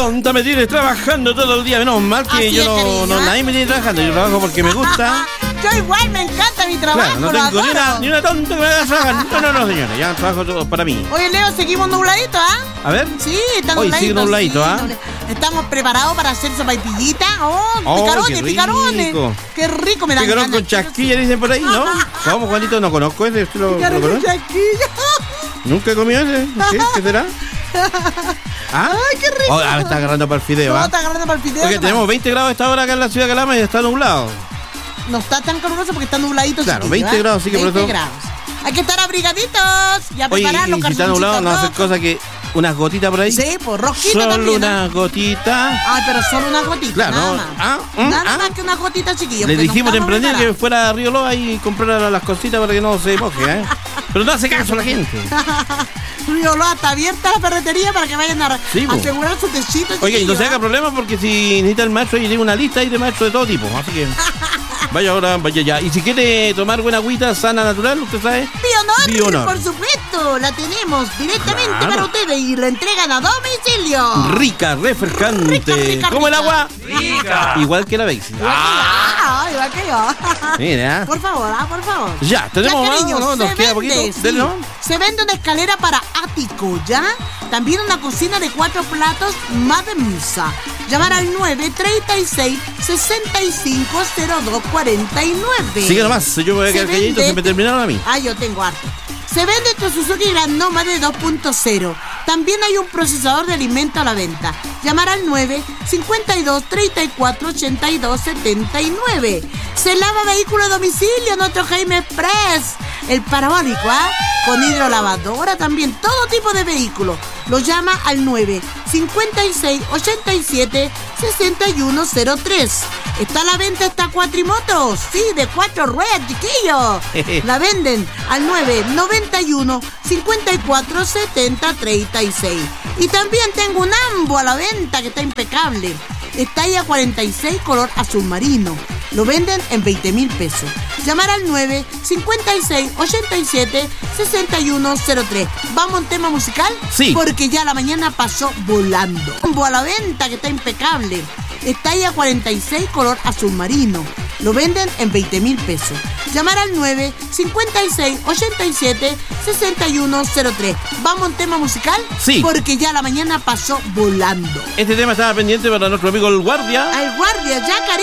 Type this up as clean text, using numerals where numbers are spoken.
tonta me tienes trabajando todo el día. Menos mal que Así yo es, cariño, nadie me tiene trabajando. Yo trabajo porque me gusta. Yo igual, me encanta mi trabajo. Claro, no lo tengo adoro. ni una tonta que me haga trabajar. No, señora, ya trabajo todo para mí. Oye, Leo, seguimos nubladitos, ¿ah? A ver. Sí, está Hoy nubladito. sigue nubladito, ¿ah? Estamos preparados para hacer sopaipillita. Oh, Picarones, qué picarones. rico. Qué rico, me dan Picarón ganas. con chasquilla, dicen por ahí, ¿no? ¿Cómo, Juanito? No conozco ese. ¿Usted lo Picarón con conoce? chasquilla. ¿Nunca he comido ese? ¿Qué será? ¿Ah? Ay, qué rico. Oh, me está agarrando para el fideo, No, ¿ah? está agarrando para el fideo. Porque nomás. tenemos 20 grados a esta hora acá en la ciudad de Calama y está nublado. No está tan caluroso porque está nubladito. Claro, chiquillo, 20 grados, sí que por 20 eso. grados. Hay que estar abrigaditos y a Oye, preparar los y si está nublado, no hacer cosa que unas gotitas por ahí. Sí, pues rosquita Solo también. ¿Ah? unas gotitas. Ay, pero solo una gotita, Claro, nada ¿no? más. Nada más que una gotita, chiquillo. Le porque no dijimos estamos temprano que preparados. fuera a Río Loa y comprara las cositas para que no se moje, ¿eh? Pero no hace caso la gente. Río Loa está abierta la ferretería para que vayan a Sí, po. asegurar su techito. Oye, y no se chiquillo, haga problema porque si necesita el maestro, y tiene una lista ahí de maestros de todo tipo. Así que vaya ahora, vaya ya. Y si quiere tomar buena agüita sana, natural, usted sabe. Bionor, por supuesto, la tenemos directamente Claro. para ustedes y la entregan a domicilio. Rica, refrescante. Rica, ¿Cómo el rica. agua? Rica. Igual que la Bexi. Igual que yo. Mira. Por favor, por favor. Ya, tenemos Ya, más, cariño, ¿no? Nos se queda vende, poquito. sí. Dele, ¿no? Se vende una escalera para ático, ¿ya? También una cocina de 4 platos Mademsa. Llamar al 936-650249. Sigue nomás, yo me voy a quedar Se calladito, vende- se me terminaron a mí. Ah, yo tengo harto. Se vende tu Suzuki Grand Nomade 2.0. También hay un procesador de alimento a la venta. Llamar al 952-34-82-79. Se lava vehículo a domicilio, nuestro Jaime Express. El parabólico, ¿ah? Con hidrolavadora también, todo tipo de vehículo. Lo llama al 956-87-6103. Está a la venta esta cuatrimotos, sí, de 4 ruedas, chiquillos. La venden al 991-547036. Y también tengo un Ambo a la venta que está impecable. Está ahí a 46, color azul marino. Lo venden en 20,000 pesos. Llamar al 956-87-6103. ¿Vamos a un tema musical? Sí. Porque ya la mañana pasó volando. Ambo a la venta que está impecable. Está ahí a 46, color azul marino. Lo venden en 20,000 pesos. Llamar al 956-87-6103. ¿Vamos a un tema musical? Sí. Porque ya la mañana pasó volando. Este tema estaba pendiente para nuestro amigo el guardia. Al guardia, ya, cariño.